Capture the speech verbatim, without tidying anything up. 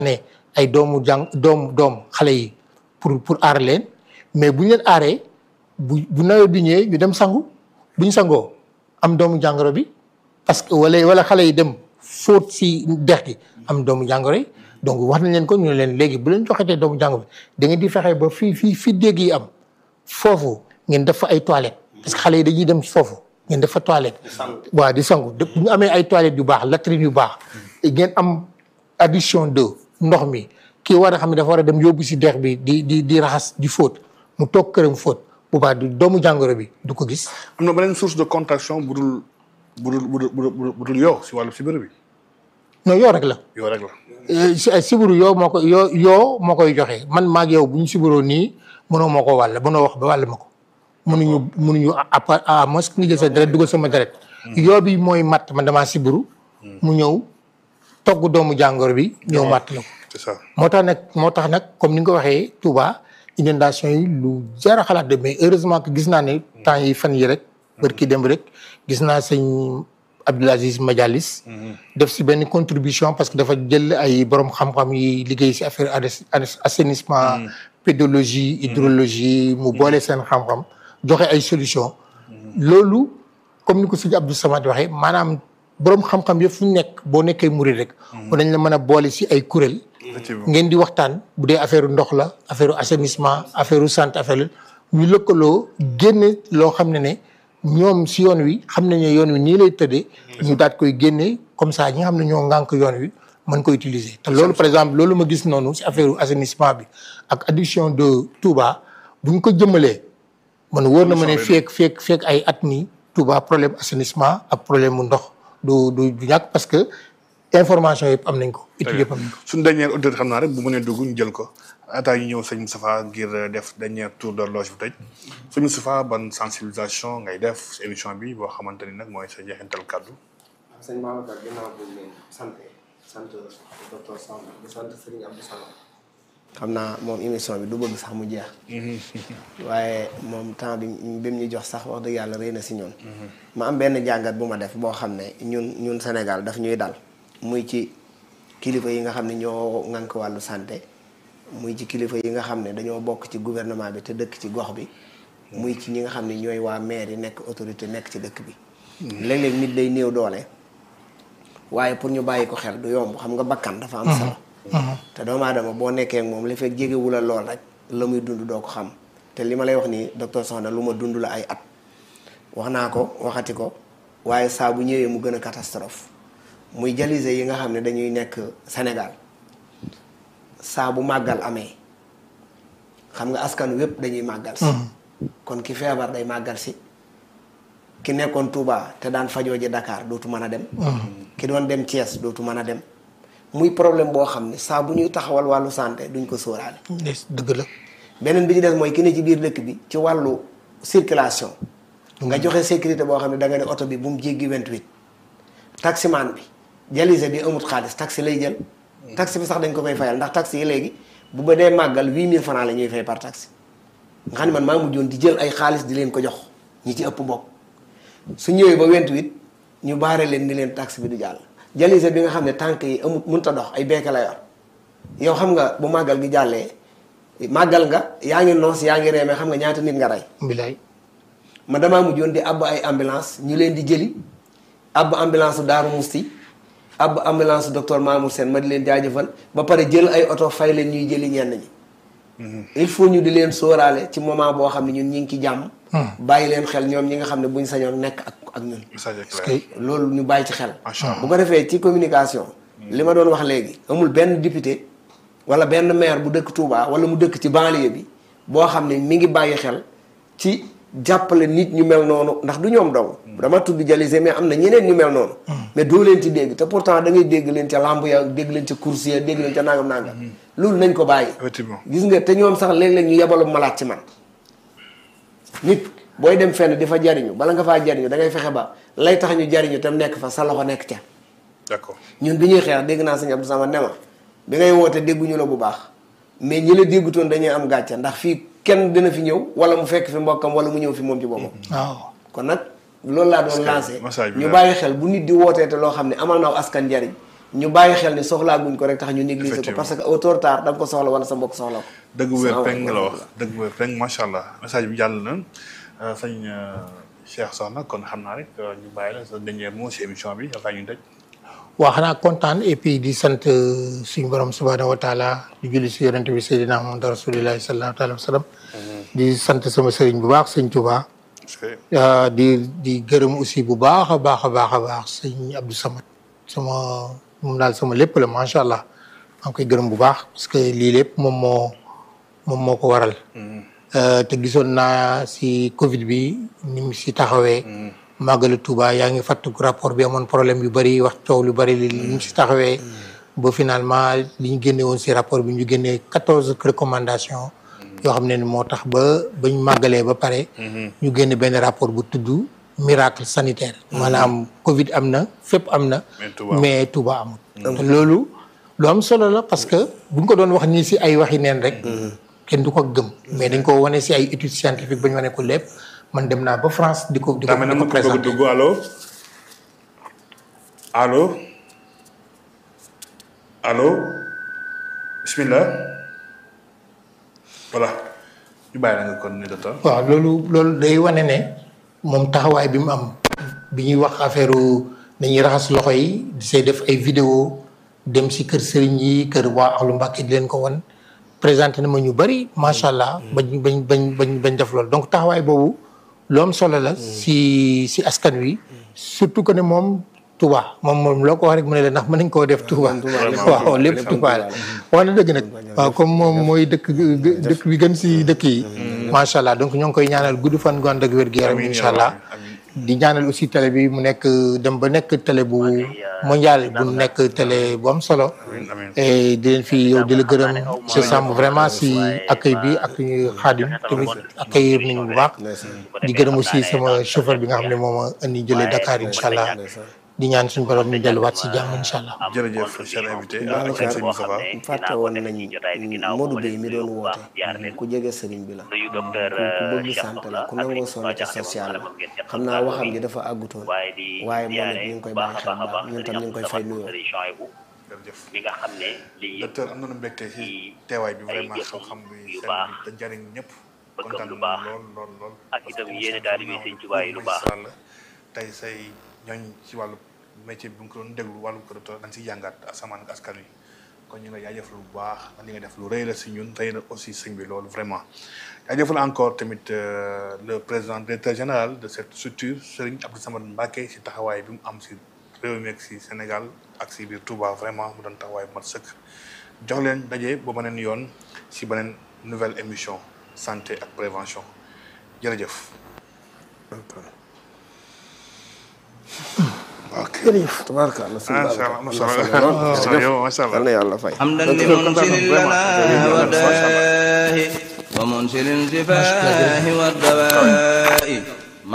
ne ay doomu jàng doomu doom xale yi pour pour aar leen mais bu ñu leen aaree bu bu nawet bi ñëwee ñu dem sangu bu ñu sangoo am doomu jàngoro bi parce que wala wala xale yi dem fóot si dex gi am doomu jàngoro yi donc wax nañ leen ko ñu ne leen léegi bu leen joxetee doomu jàngoro bi da ngeen di fexe ba fii fii fii dégg yi am foofu ngeen def fa ay toilettes parce que xale yi dañuy dem foofu ngeen def fa toilette. waaw di sangu bu ñu amee ay toilettes yu baax latrines yu baax ngeen am addition d'eau ndox mi kii war a xam ne dafa war a dem yóbbu si dex bi di di di raxas di fóot mu toog këram fóot bu baax du doomu jàngoro bi du ko gis. am na beneen source de contagion bu dul bu dul bu dul bu dul yow si wàllu sibiru bi. non yoo rek la. yoo rek la. si sibiru yoo moo ko yoo yoo moo koy joxe man maag yow bu ñu sibiroo nii mënoo moo ko wàll mënoo wax ba wàll ma ko. mënuñu mënuñu à part à moins que nga jël sa deret dugal sama deret. yoo bi mooy matt man damaa sibiru. mu ñëw togg doomu jàngoro bi ñëw matt la ko. c'est ça moo tax nag moo tax nag comme ni nga ko waxee Touba inondation yi lu jar a xalaat de mais heureusement que gis naa ne temps yi fan yi rek. barki dem rek gis naa sëñ Abdoul Aziz Madialis def si benn contribution parce que dafa jël ay borom xam-xam yi liggéey si affaire assainissement. pédologie hydrologie mu boole seen xam-xam joxe ay solution loolu comme ni ko sëñ Abdou Samad waxee maanaam borom xam-xam yëpp fu ñu nekk boo nekkee murid rek. war nañ la mën a boole si ay kuréel. ngeen di waxtaan bu dee affaire ndox la affaire assainissement affaire santé affaire ñu lëkkaloo génne loo xam ne ne ñoom si yoon wi xam nañ ne yoon wi nii lay tëddee. ñu daat koy génne comme ça ñi nga xam ne ñoo ngànk yoon wi mën ko utiliser. te loolu par exemple loolu ma gis noonu si affaire assainissement bi ak adduction de Touba bu ñu ko jëmmalee. man wóor na ma ne feek feek feek ay at mi Touba problème assainissement ak problème mu ndox du du du ñàkk parce que information yëpp am nañ ko. études yëpp am nañ ko. suñu dernier auditeur xam naa rek bu mënee dugg ñu jël ko ataa ñu ñëw sëñ Moustapha ngir def dernier tour d'horloge bu tëj sëñ Moustapha ban sensibilisation ngay def si émission bi boo xamante ni nag mooy sa jeexintal kàddu. waaw sëñ Babacar ginnaaw bu ñu leen sant sant docteur Samb di sant Serigne Abdou Samad xam naa moom émission bi du bëgg sax mu jeex. waaye moom temps bi bi mu ñu jox sax wax dëgg yàlla rëy na si ñun. ma am benn jàngat bu ma def boo xam ne ñun ñun Sénégal daf ñuy dal muy ci kilifa yi nga xam ne ñoo ŋànk wàllu santé muy ci kilifa yi nga xam ne dañoo bokk ci gouvernement bi te dëkk ci gox bi. muy ci ñi nga xam ne ñooy waa maire yi nekk autorité nekk ci dëkk bi. léeg-léeg nit day néew doole waaye pour ñu bàyyi ko xel du yomb xam nga bakkan dafa am solo. te doomu aadama boo nekkee ak moom li fekk jegewula lool rek la muy dund doo ko xam te li ma lay wax nii docteur Soxna lu ma dund la ay at wax naa ko waxati ko waaye saa bu ñëwee mu gën a catastrophe muy dialyse yi nga xam ne dañuy nekk Sénégal saa bu màggal amee xam nga askan wépp dañuy màggal si kon ki feebar day màggal si ki nekkoon Touba te daan fajoo ji Dakar dootu mën a dem ki doon dem Thiès dootu mën a dem muy problème boo xam ne saa bu ñuy taxawal wàllu santé duñ ko sóoraale. dëgg la. beneen bi ci des mooy ki ne ci biir dëkk bi ci wàllu circulation. nga joxe sécurité boo xam ne da nga ne oto bi bu mu jéggi vingt-huit. taximan bi dialyse bi amut xaalis taxi lay jël. taxi bi sax dañ ko koy fayal ndax taxi yi léegi bu ba dee màggal huit mille francs la ñuy fay par taxi. nga xam ne man maa mujjoon di jël ay xaalis di leen ko jox ñi ci ëpp bokk su ñëwee ba vingt-huit ñu baare leen ni leen taxi bi du jàll. dialyse bi nga xam ne tànk yi amut mënut a dox ay beeke la yor yow xam nga bu màggal gi jàllee màggal nga yaa ngi noos yaa ngi reemee xam nga ñaata nit nga rey. bilaay. ma damaa mujjoon di àbb ay ambulance ñu leen di jëli àbb ambulance su Daaru Musti àbb ambulance su docteur Mamour Sène ma di leen jaajëfal ba pare jël ay oto fay leen ñuy jëli ñenn ñi. il faut ñu di leen sóoraale ci moment boo xam ne ñun ñi ngi ci jàmm. bàyyi leen xel ñoom ñi nga xam ne buñ sañoon nekk ak ak ñun. loolu ñu bàyyi ci xel. bu ko defee ci communication. li ma doon wax léegi amul benn député wala benn maire bu dëkk Touba wala mu dëkk ci banlieue bi boo xam ne mi ngi bàyyi xel ci jàppale nit ñu mel noonu ndax du ñoom dong. dama tudd dialyse mais am na ñeneen ñu mel noonu. mais doo leen ci dégg te pourtant da ngay dégg leen ca lamb ya dégg leen ca course ya dégg leen ca nangam nangam. loolu nañ ko bàyyi. gis nga te ñoom sax léeg-léeg ñu yebalu malaat ci man. nit booy dem fenn di fa jariñu bala nga faa jariñu da ngay fexe ba lay tax ñu jariñu tam nekk fa sa loxo nekk ca. d'accord ñun bi ñuy xeex dégg naa sëñ Abdou Samad ne ma bi ngay woote dégguñu la bu baax mais ñi la déggutoon dañuy am gàcce ndax fii kenn dina fi ñëw wala mu fekk fi mbokkam wala mu ñëw fi moom ci boppam. waaw kon nag loolu laa doon lancé ñu bàyyi xel bu nit di wootee te loo xam ne amal na askan njariñ ñu bàyyi xel ni soxlaa guñ ko rek tax ñu négliger ko parce que au tôt ou tard da nga ko soxla wala sa mbokk soxla ko. dëgg bu wér peng la wax dëgg bu wér peng macha allah message bi jàll na sëñ Cheikh Sokhna kon xam naa rek ñu bàyyi la sa dernier mot si émission bi yaakaar ñu tëj. waaw xanaa kontaan et puis di sant suñu borom subhanahu wa taala di julli si yonent bi Seydina Muhammad rasulillahi sallallahu alayhi wa sallam di sant sama sëriñ bu baax sëñ Touba. di di gërëm aussi bu baax a baax a baax a baax sëñ Abdou Samad sama moom daal sama lépp la macha allah maa ngi koy gërëm bu baax parce que lii lépp moom moo moom moo ko waral. te gisoon naa si Covid bi ni mu si taxawee. Màggalu Touba yaa ngi fàttaliku rapport bi amoon problème yu bëri wax coow lu bëri li ñu si taxawee. ba finalement li ñu génne woon si rapport bi ñu génnee quatorze recommandations. yoo xam ne ni moo tax ba bañ màggalee ba pare. ñu génne benn rapport bu tudd miracle sanitaire. maanaam Covid am na fépp am na. mais Touba amul. te loolu lu am solo la parce que buñ ko doon wax nii si ay waxi neen rek. kenn du ko gëm. mais dañ ko wane si ay études scientifiques ba ñu wane ko lépp man dem naa ba France di ko di ko di ko présenté. dugg allo allo allo bismillah voilà ñu bàyyi la nga kon ni docteur. waaw loolu loolu day wane ne moom taxawaay bi mu am bi ñuy wax affaire dañuy raxas loxo yi di say def ay vidéo dem si kër sëriñ yi kër waa Ahlu Mbàkke di leen ko wan présenté na ma ñu bëri macha allah bañ bañ bañ bañ bañ def loolu donc taxawaay boobu lu am solo la. si si askan wi. surtout que ne moom Touba moom moom loo ko wax rek mu ne la ndax mën nañ koo def Touba. waaw lépp Touba la. wax na dëgg nag waaw comme moom mooy dëkk dëkk bi gën si dëkk yi. macha allah donc ñoo ngi koy ñaanal gudd fan gu ànd ak wér gu yaram incha allah. di ñaanal aussi télé bi mu nekk dem ba nekk télé bu mondial bu nekk télé bu am solo. et di leen fi yow di la gërëm ci Samb vraiment si accueil bi ak Xaadim tamit accueillir nañu bu baax. di gërëm aussi sama chauffeur bi nga xam ne moom a indi jëlee Dakar incha allah. di ñaan suñu borom ñu delluwaat si jàmm incha allah. jërëjëf cher invité ak sëñ Moustapha. fàtte woon nañu Modou Gueye mi doon woote ku jege sëriñ bi la ku bëgg sant la ku nangoo sonn ci social la xam naa waxam ji dafa àggutoon waaye moom it ñu ngi koy bàyyi xel baax ñun tam ñu ngi koy fay nuyoo. jërëjëf docteur am nañu mbégte ci teewaay bi vraiment xam-xam bi seen bi te jariñ ñëpp kontaan nañu lool lool lool. ak itam yéene taalibe Sëñ Tuubaa yi lu baax tey say ñooñ ci wàllu métier bi bu nga ko doon déglu wàllu ko dañ si jàngat asamaan ak askan wi kon ñu nga jaajëfal bu baax li nga def lu rëy la si ñun rëy na aussi sëñ bi loolu vraiment jaajëfal encore tamit le président directeur général de cette structure Serigne Abdou Samad Mbacké si taxawaay bi mu am si réew mi ak si Sénégal ak si biir Touba vraiment mu doon taxawaay bu mat sëkk jox leen daje ba beneen yoon si beneen nouvelle émission santé ak prévention jërëjëf. ok jërëjëf tabaarkalla. macha allah macha allah macha allah. yal na yàlla fay. hamdan limunzilil lanaa wa daahi wa munzilil zifaahi wa dawaa'i